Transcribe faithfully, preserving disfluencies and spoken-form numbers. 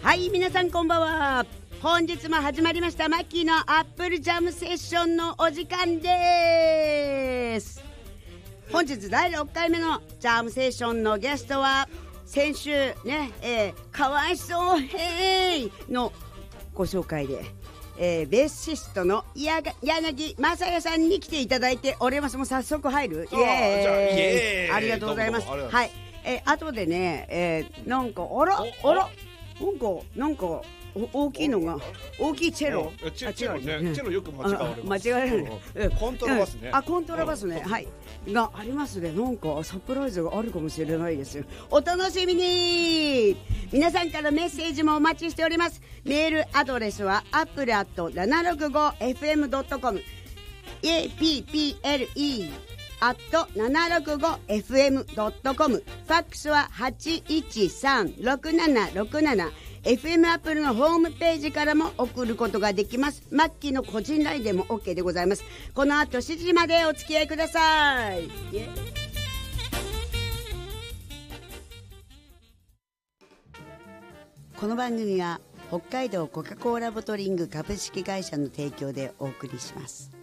はい、皆さんこんばんは。本日も始まりましたマッキーのアップルジャムセッションのお時間です。本日だいろっかいめのジャムセッションのゲストは先週ね、えー、かわいそうへいのご紹介で、えー、ベーシストのやが柳正也さんに来ていただいております。もう早速入る。イエーイ、 あ、じゃあイエーイ、 ありがとうございます。はい、えー、後でね、えー、なんかあらあらなんかなんか大きいのが大きいチェロ、 チェロね、チェロよく間違われます。 間違えられない。 コントラバスね。 あ、コントラバスね、はいがありますね。なんかサプライズがあるかもしれないですよ。お楽しみに。皆さんからメッセージもお待ちしております。メールアドレスは アップル アット ななろくご エフエム ドット コム エーピーピーエルイー アット ななろくご エフエム ドット コム、 ファックスは はちいちさん ろくななろくなな、 エフエム アップルのホームページからも送ることができます。マッキーの個人 ライン でも OK でございます。この後しちじまでお付き合いください。この番組は北海道コカ・コーラボトリング株式会社の提供でお送りします。